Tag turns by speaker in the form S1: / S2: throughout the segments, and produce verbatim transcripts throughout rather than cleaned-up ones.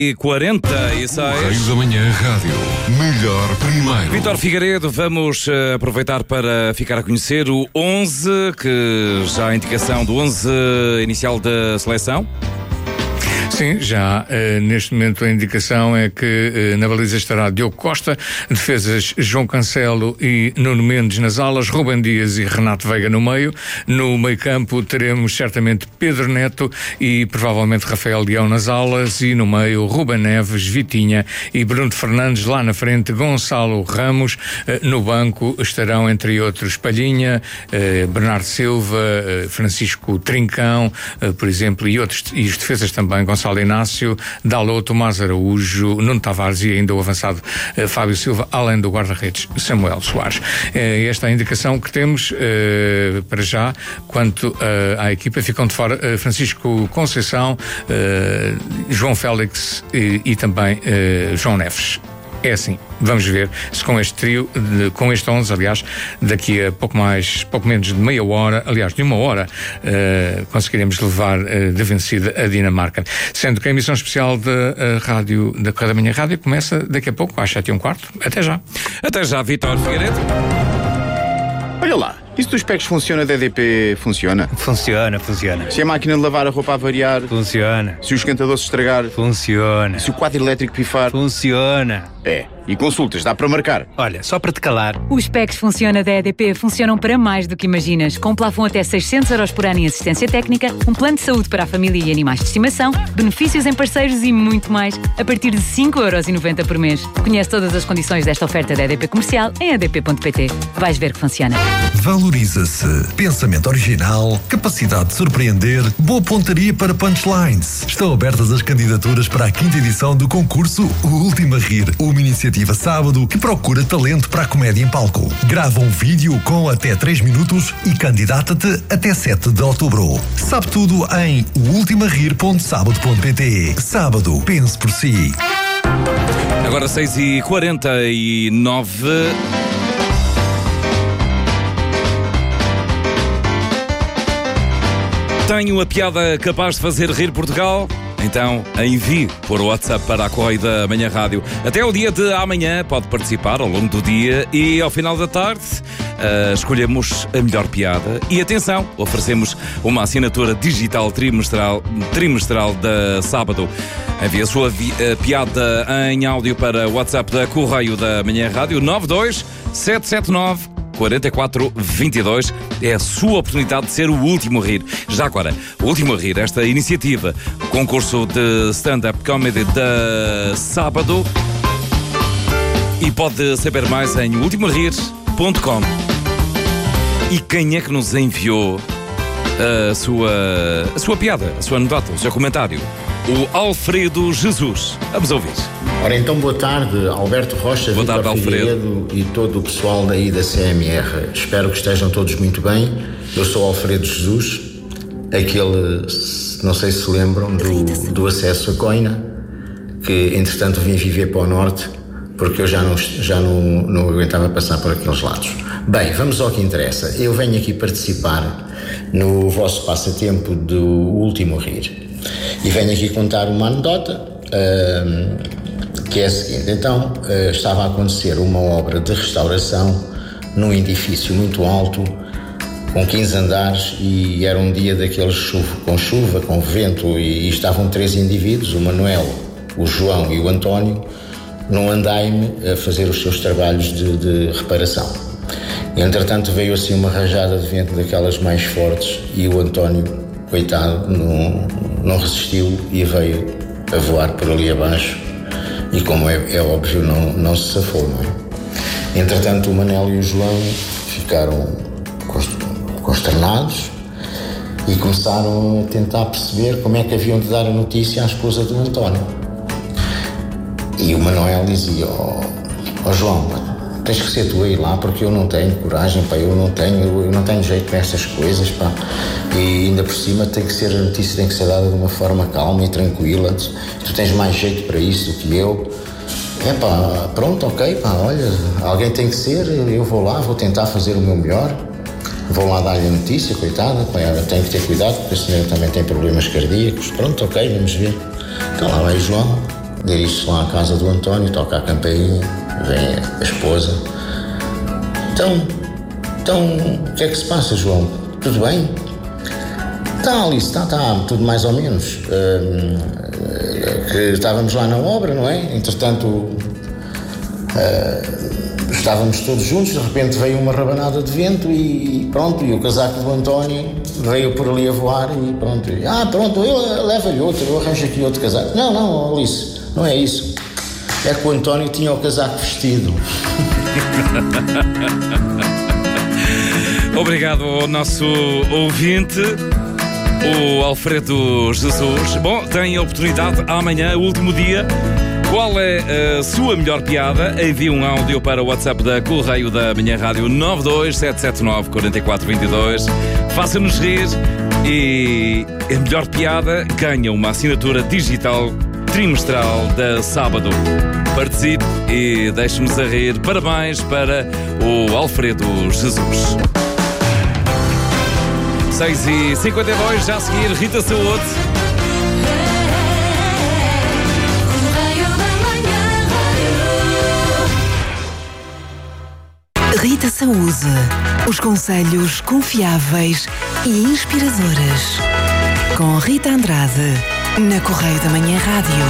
S1: E quarenta e seis.
S2: Correio da Manhã Rádio. Melhor primeiro.
S1: Vítor Figueiredo, vamos uh, aproveitar para ficar a conhecer o onze, que já há indicação do onze inicial da seleção.
S3: Sim, já uh, neste momento a indicação é que uh, na baliza estará Diogo Costa, defesas João Cancelo e Nuno Mendes nas alas, Rubem Dias e Renato Veiga no meio. No meio campo teremos certamente Pedro Neto e provavelmente Rafael Leão nas alas, e no meio Ruben Neves, Vitinha e Bruno Fernandes. Lá na frente Gonçalo Ramos. Uh, no banco estarão entre outros Palhinha, uh, Bernardo Silva, uh, Francisco Trincão, uh, por exemplo, e outros, e os defesas também, Gonçalo Inácio, Dalot, Tomás Araújo, Nuno Tavares e ainda o avançado eh, Fábio Silva, além do guarda-redes Samuel Soares. Eh, esta é a indicação que temos eh, para já quanto eh, à equipa. Ficam de fora eh, Francisco Conceição, eh, João Félix e, e também eh, João Neves. É assim, vamos ver se com este trio, de, com este onze, aliás, daqui a pouco mais, pouco menos de meia hora, aliás, de uma hora, uh, conseguiremos levar uh, de vencida a Dinamarca. Sendo que a emissão especial da uh, rádio, da Correio da Manhã Rádio, começa daqui a pouco, às sete e um quarto. Até já.
S1: Até já, Vítor Figueiredo.
S4: Olha lá, isso dos packs funciona, da E D P funciona?
S5: Funciona, funciona.
S4: Se a máquina de lavar a roupa a variar?
S5: Funciona.
S4: Se o esquentador se estragar?
S5: Funciona.
S4: Se o quadro elétrico pifar?
S5: Funciona.
S4: É, e consultas, dá para marcar?
S5: Olha, só para te calar.
S6: Os packs Funciona da E D P funcionam para mais do que imaginas. Com plafond até seiscentos euros por ano em assistência técnica, um plano de saúde para a família e animais de estimação, benefícios em parceiros e muito mais, a partir de cinco euros e noventa por mês. Conhece todas as condições desta oferta da E D P Comercial em e d p ponto p t. Vais ver que funciona.
S7: Valoriza-se. Pensamento original, capacidade de surpreender, boa pontaria para punchlines. Estão abertas as candidaturas para a quinta edição do concurso O Último a Rir, uma iniciativa sábado que procura talento para a comédia em palco. Grava um vídeo com até três minutos e candidata-te até sete de outubro. Sabe tudo em o ultima rir ponto sábado ponto p t. Sábado, pense por si.
S1: Agora seis e quarenta e nove. Tenho a piada capaz de fazer rir Portugal? Então envie por WhatsApp para a Correio da Manhã Rádio. Até o dia de amanhã pode participar ao longo do dia e ao final da tarde uh, escolhemos a melhor piada. E atenção, oferecemos uma assinatura digital trimestral, trimestral da Sábado. Envie a sua vi- a piada em áudio para o WhatsApp da Correio da Manhã Rádio nove dois sete sete nove quatro quatro dois dois. É a sua oportunidade de ser o último a rir. Já agora, o último a rir, esta iniciativa, concurso de stand-up comedy da Sábado, e pode saber mais em ultimo a rir ponto com. E quem é que nos enviou a sua, a sua piada, a sua anedota, o seu comentário? O Alfredo Jesus. Vamos ouvir.
S8: Ora então, boa tarde, Alberto Rocha,
S1: Boa tarde,
S8: Vítor Figueiredo e todo o pessoal daí da C M R. Espero que estejam todos muito bem. Eu sou Alfredo Jesus, aquele, não sei se se lembram, do, do acesso a Coina, que entretanto vim viver para o norte, porque eu já não, já não, não aguentava passar por aqueles lados. Bem, vamos ao que interessa. Eu venho aqui participar no vosso passatempo do Último a Rir. E venho aqui contar uma anedota, uh, que é a seguinte. Então, uh, estava a acontecer uma obra de restauração num edifício muito alto, com quinze andares, e era um dia daqueles chuva, com chuva, com vento, e, e estavam três indivíduos, o Manuel, o João e o António, num andaime a fazer os seus trabalhos de, de reparação. E, entretanto, veio assim uma rajada de vento daquelas mais fortes, e o António, coitado, não, não resistiu e veio a voar por ali abaixo, e como é, é óbvio, não, não se safou, não é? Entretanto, o Manel e o João ficaram consternados e começaram a tentar perceber como é que haviam de dar a notícia à esposa do António. E o Manuel dizia: ó oh, oh João, tens que ser tu a ir lá, porque eu não tenho coragem, pá, eu não tenho, eu não tenho jeito para estas coisas, pá. E ainda por cima tem que ser, a notícia tem que ser dada de uma forma calma e tranquila. Tu tens mais jeito para isso do que eu. É pá, pronto, ok, pá, olha, alguém tem que ser, eu vou lá, vou tentar fazer o meu melhor. Vou lá dar-lhe a notícia, coitada, pá, eu tenho que ter cuidado, porque a senhora também tem problemas cardíacos. Pronto, ok, vamos ver. Então lá vai o João, dirige-se lá à casa do António, toca a campainha, vem a esposa. Então, então, o que é que se passa, João? Tudo bem? Está, Alice, está, está, tudo mais ou menos. Uh, que estávamos lá na obra, não é? Entretanto, uh, estávamos todos juntos, de repente veio uma rabanada de vento e pronto, e o casaco do António veio por ali a voar e pronto. Ah, pronto, eu levo-lhe outro, eu arranjo aqui outro casaco. Não, não, Alice, não é isso. É que o António tinha o casaco vestido.
S1: Obrigado ao nosso ouvinte, o Alfredo Jesus. Bom, tem a oportunidade amanhã, o último dia. Qual é a sua melhor piada? Envie um áudio para o WhatsApp da Correio da Manhã Rádio nove dois sete sete nove quatro quatro dois dois. Faça-nos rir e a melhor piada ganha uma assinatura digital trimestral da Sábado. Participe e deixe-nos a rir. Parabéns para o Alfredo Jesus. seis e cinquenta e dois, já a seguir, Rita Saúde.
S9: Rita Saúde. Os conselhos confiáveis e inspiradores. Com Rita Andrade, na Correio da Manhã Rádio.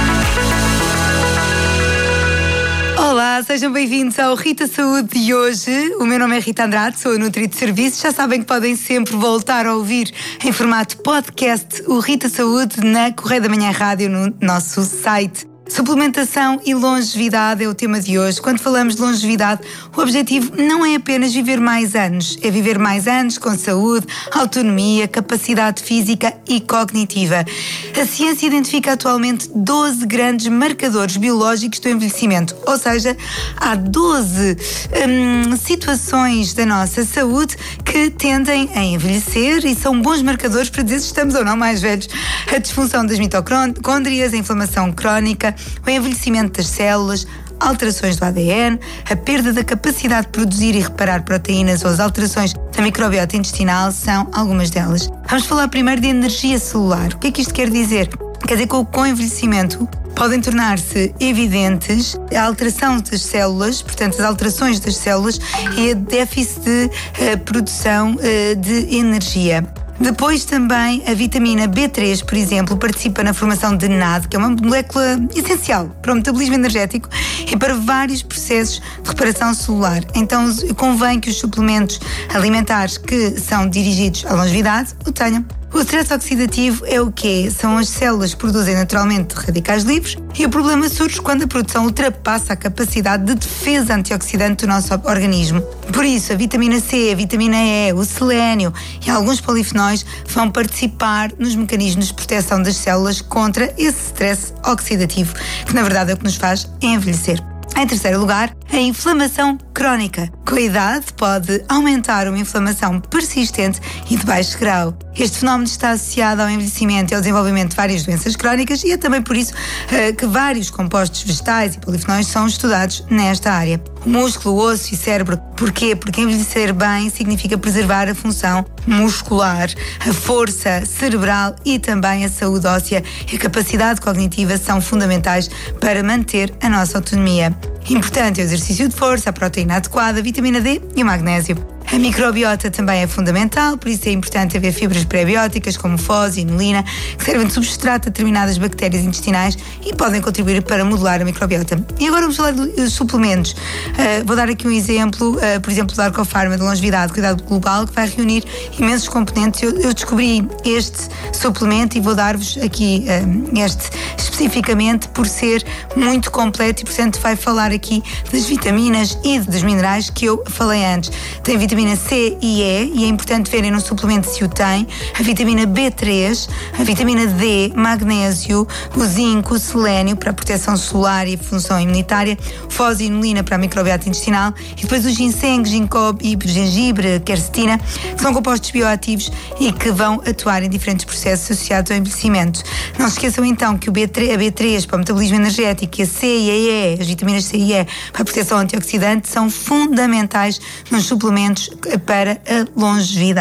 S10: Olá, sejam bem-vindos ao Rita Saúde de hoje. O meu nome é Rita Andrade, sou a Nutri de Serviço. Já sabem que podem sempre voltar a ouvir em formato podcast o Rita Saúde na Correio da Manhã Rádio no nosso site. Suplementação e longevidade é o tema de hoje. Quando falamos de longevidade, o objetivo não é apenas viver mais anos, é viver mais anos com saúde, autonomia, capacidade física e cognitiva. A ciência identifica atualmente doze grandes marcadores biológicos do envelhecimento, ou seja, há doze hum, situações da nossa saúde que tendem a envelhecer e são bons marcadores para dizer se estamos ou não mais velhos. A disfunção das mitocôndrias, a inflamação crónica, o envelhecimento das células, alterações do A D N, a perda da capacidade de produzir e reparar proteínas ou as alterações da microbiota intestinal são algumas delas. Vamos falar primeiro de energia celular. O que é que isto quer dizer? Quer dizer que com o envelhecimento podem tornar-se evidentes a alteração das células, portanto as alterações das células e a déficit de uh, produção uh, de energia. Depois também a vitamina B três, por exemplo, participa na formação de N A D, que é uma molécula essencial para o metabolismo energético e para vários processos de reparação celular. Então convém que os suplementos alimentares que são dirigidos à longevidade o tenham. O stress oxidativo é o quê? São as células que produzem naturalmente radicais livres e o problema surge quando a produção ultrapassa a capacidade de defesa antioxidante do nosso organismo. Por isso, a vitamina C, a vitamina E, o selénio e alguns polifenóis vão participar nos mecanismos de proteção das células contra esse stress oxidativo, que na verdade é o que nos faz envelhecer. Em terceiro lugar, a inflamação crónica. Com a idade, pode aumentar uma inflamação persistente e de baixo grau. Este fenómeno está associado ao envelhecimento e ao desenvolvimento de várias doenças crónicas e é também por isso uh, que vários compostos vegetais e polifenóis são estudados nesta área. O músculo, o osso e cérebro. Porquê? Porque envelhecer bem significa preservar a função muscular, a força cerebral e também a saúde óssea e a capacidade cognitiva são fundamentais para manter a nossa autonomia. Importante é o exercício de força, a proteína adequada, a vitamina D e o magnésio. A microbiota também é fundamental, por isso é importante haver fibras prebióticas como fose e inulina, que servem de substrato a determinadas bactérias intestinais e podem contribuir para modular a microbiota. E agora vamos falar dos suplementos. Uh, vou dar aqui um exemplo, uh, por exemplo, da Arcofarma de longevidade, cuidado global, que vai reunir imensos componentes. Eu, eu descobri este suplemento e vou dar-vos aqui uh, este especificamente por ser muito completo e, portanto, vai falar aqui das vitaminas e dos minerais que eu falei antes. Tem vitamina C e E, e é importante verem no suplemento se o tem, a vitamina B três, a vitamina D, magnésio, o zinco, o selénio para a proteção solar e a função imunitária, fose e inulina para a microbiota intestinal e depois o ginseng, ginkgo, gengibre, quercetina, que são compostos bioativos e que vão atuar em diferentes processos associados ao envelhecimento. Não se esqueçam então que o B três, a B três para o metabolismo energético e a C e a E, as vitaminas C e E para a proteção antioxidante são fundamentais nos suplementos para a longevidade.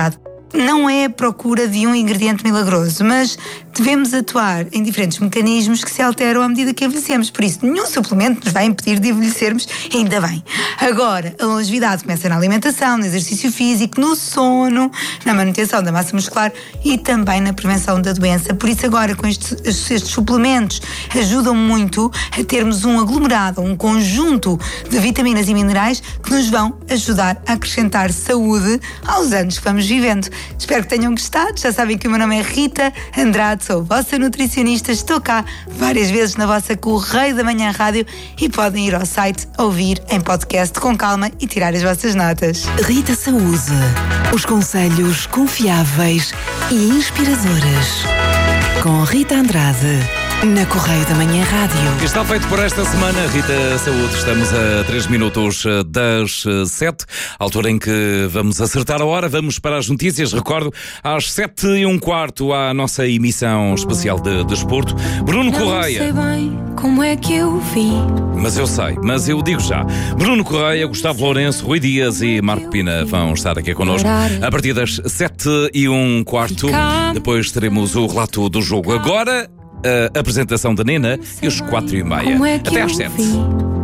S10: não é a procura de um ingrediente milagroso, mas devemos atuar em diferentes mecanismos que se alteram à medida que envelhecemos. Por isso, nenhum suplemento nos vai impedir de envelhecermos, ainda bem. Agora, a longevidade começa na alimentação, no exercício físico, no sono, na manutenção da massa muscular e também na prevenção da doença. Por isso, agora, com estes, estes suplementos, ajudam muito a termos um aglomerado, um conjunto de vitaminas e minerais que nos vão ajudar a acrescentar saúde aos anos que vamos vivendo. Espero que tenham gostado. Já sabem que o meu nome é Rita Andrade, sou vossa nutricionista, estou cá várias vezes na vossa Correio da Manhã Rádio e podem ir ao site, ouvir em podcast com calma e tirar as vossas notas.
S9: Rita Saúde, os conselhos confiáveis e inspiradores. Com Rita Andrade, na Correio da Manhã Rádio.
S1: Está feito por esta semana, Rita Saúde. Estamos a três minutos das sete, altura em que vamos acertar a hora. Vamos para as notícias. Recordo, às sete e um quarto, a nossa emissão especial de desporto. Bruno Correia.
S11: Não sei bem como é que eu vim.
S1: Mas eu sei, mas eu digo já. Bruno Correia, Gustavo Lourenço, Rui Dias e Marco Pina vão estar aqui connosco a partir das sete e um quarto. Depois teremos o relato do jogo. Agora, a apresentação da Nena e os quatro e meia. Até às sete.